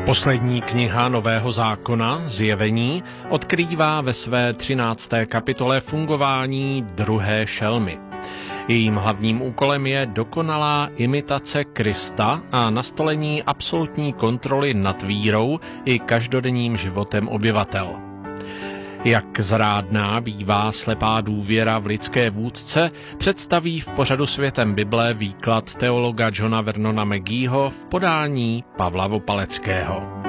Poslední kniha Nového zákona, Zjevení, odkrývá ve své 13. kapitole fungování druhé šelmy. Jejím hlavním úkolem je dokonalá imitace Krista a nastolení absolutní kontroly nad vírou i každodenním životem obyvatel. Jak zrádná bývá slepá důvěra v lidské vůdce, představí v pořadu Světem Bible výklad teologa Johna Vernona Mageeho v podání Pavla Vopaleckého.